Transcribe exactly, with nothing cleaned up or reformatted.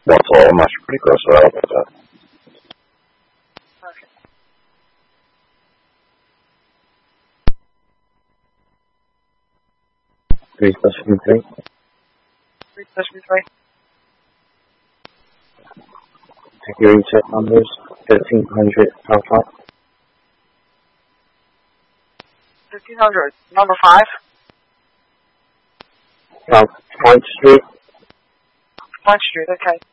That's all. I'm actually pretty gross about that. Okay. Three specimen three. Three specimen three. Take your reset numbers. Thirteen hundred Alpha. Fifteen hundred. Number five. South Point Street. Front Street. Okay.